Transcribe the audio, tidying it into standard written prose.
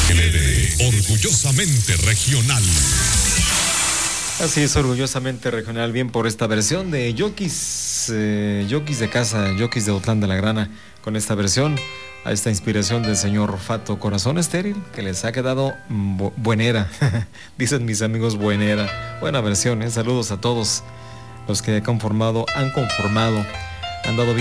LD, orgullosamente regional. Así es, orgullosamente regional. Bien por esta versión de Yokis, Yokis de casa, Yokis de Otlán de la Grana, con esta versión, a esta inspiración del señor Fato Corazón Estéril, que les ha quedado buenera, dicen mis amigos, buenera. Buena versión, saludos a todos los que han conformado, han dado